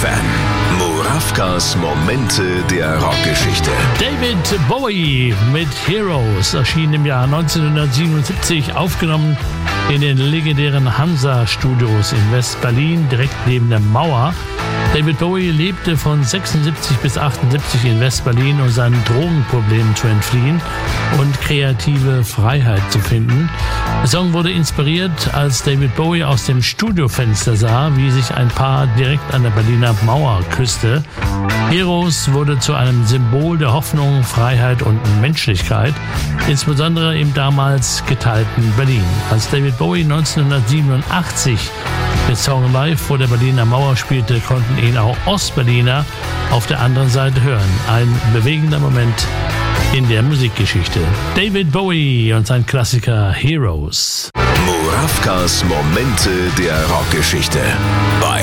Musikfan. Murawkas Momente der Rockgeschichte. David Bowie mit Heroes erschien im Jahr 1977, aufgenommen in den legendären Hansa-Studios in West-Berlin, direkt neben der Mauer. David Bowie lebte von 76 bis 78 in West-Berlin, um seinen Drogenproblemen zu entfliehen und kreative Freiheit zu finden. Der Song wurde inspiriert, als David Bowie aus dem Studiofenster sah, wie sich ein Paar direkt an der Berliner Mauer küsste. Heroes wurde zu einem Symbol der Hoffnung, Freiheit und Menschlichkeit, insbesondere im damals geteilten Berlin. Als David Bowie 1987 den Song live vor der Berliner Mauer spielte, konnten ihn auch Ostberliner auf der anderen Seite hören. Ein bewegender Moment in der Musikgeschichte. David Bowie und sein Klassiker Heroes. Murawkas Momente der Rockgeschichte bei